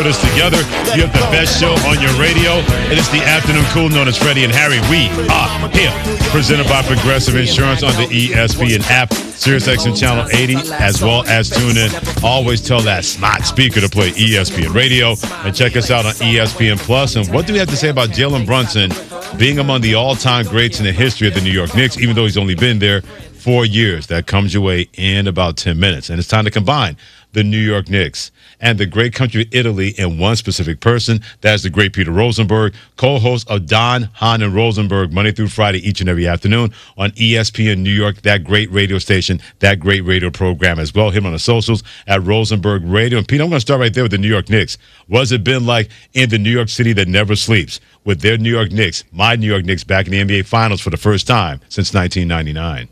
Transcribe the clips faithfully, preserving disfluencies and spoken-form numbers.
put us together. You have the best show on your radio. It is the Afternoon Cool, known as Freddie and Harry. We are here. Presented by Progressive Insurance on the E S P N app, SiriusXM Channel eighty, as well as tune in. Always tell that smart speaker to play E S P N Radio. And check us out on E S P N Plus. And what do we have to say about Jalen Brunson being among the all-time greats in the history of the New York Knicks, even though he's only been there four years? That comes your way in about ten minutes. And it's time to combine the New York Knicks and the great country of Italy in one specific person. That's the great Peter Rosenberg, co-host of Don, Hahn, and Rosenberg, Monday through Friday, each and every afternoon on E S P N New York, that great radio station, that great radio program as well. Him on the socials at Rosenberg Radio. And Peter, I'm going to start right there with the New York Knicks. What's it been like in the New York City that never sleeps with their New York Knicks, my New York Knicks, back in the N B A Finals for the first time since nineteen ninety-nine?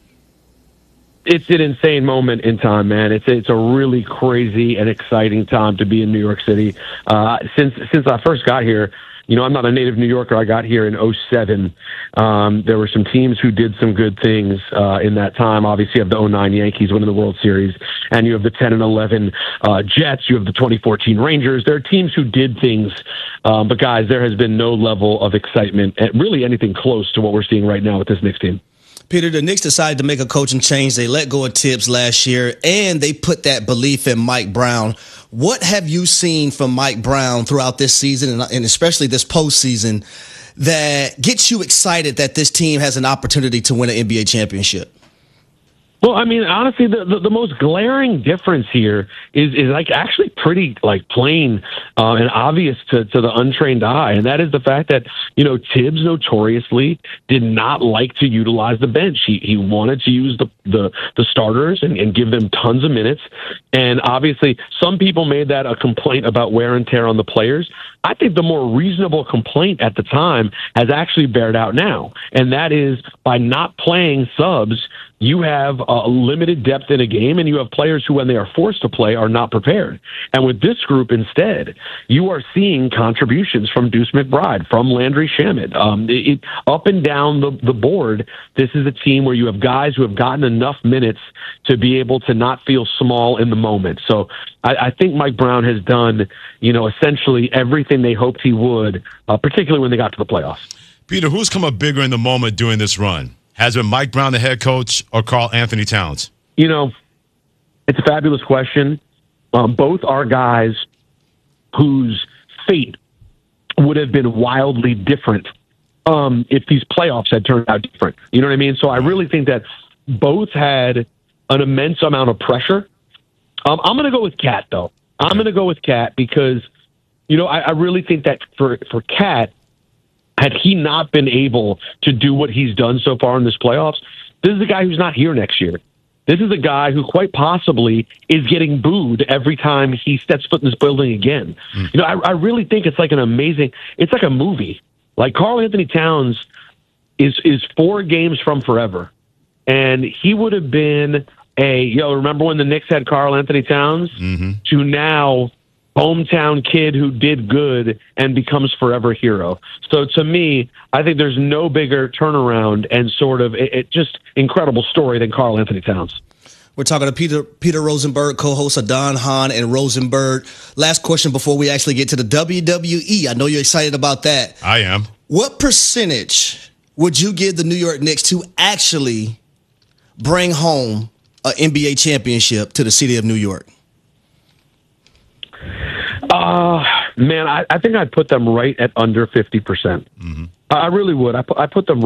It's an insane moment in time, man. It's it's a really crazy and exciting time to be in New York City. Uh, since since I first got here, you know, I'm not a native New Yorker. I got here in oh seven. Um, there were some teams who did some good things uh, in that time. Obviously, you have the oh nine Yankees winning the World Series, and you have the ten and eleven uh, Jets. You have the twenty fourteen Rangers. There are teams who did things, um, but guys, there has been no level of excitement, really anything close to what we're seeing right now with this Knicks team. Peter, the Knicks decided to make a coaching change. They let go of Tibbs last year, and they put that belief in Mike Brown. What have you seen from Mike Brown throughout this season, and especially this postseason, that gets you excited that this team has an opportunity to win an N B A championship? Well, I mean, honestly, the, the, the most glaring difference here is is like actually pretty like plain uh, and obvious to, to the untrained eye, and that is the fact that, you know, Tibbs notoriously did not like to utilize the bench. He he wanted to use the the, the starters and, and give them tons of minutes, and obviously some people made that a complaint about wear and tear on the players. I think the more reasonable complaint at the time has actually bared out now, and that is by not playing subs, you have a limited depth in a game, and you have players who, when they are forced to play, are not prepared. And with this group instead, you are seeing contributions from Deuce McBride, from Landry Shamet. Um, it, it, up and down the, the board, this is a team where you have guys who have gotten enough minutes to be able to not feel small in the moment. So I, I think Mike Brown has done, you know, essentially everything they hoped he would, uh, particularly when they got to the playoffs. Peter, who's come up bigger in the moment during this run? Has it been Mike Brown, the head coach, or Karl Anthony Towns? You know, it's a fabulous question. Um, both are guys whose fate would have been wildly different um, if these playoffs had turned out different. You know what I mean? So I really think that both had an immense amount of pressure. Um, I'm going to go with Cat, though. I'm going to go with Cat because, you know, I, I really think that for, for Cat, had he not been able to do what he's done so far in this playoffs, this is a guy who's not here next year. This is a guy who quite possibly is getting booed every time he steps foot in this building again. Mm. You know, I, I really think it's like an amazing, it's like a movie. Like Karl Anthony Towns is is four games from forever. And he would have been a, you know, remember when the Knicks had Karl Anthony Towns? Mm-hmm. To now hometown kid who did good and becomes forever hero. So to me, I think there's no bigger turnaround and sort of it, it just incredible story than Karl Anthony Towns. We're talking to Peter Peter Rosenberg, co-host of Don, Hahn, and Rosenberg. Last question before we actually get to the W W E. I know you're excited about that. I am. What percentage would you give the New York Knicks to actually bring home an N B A championship to the city of New York? Uh, man, I, I think I'd put them right at under fifty percent. Mm-hmm. I really would. I put, I put them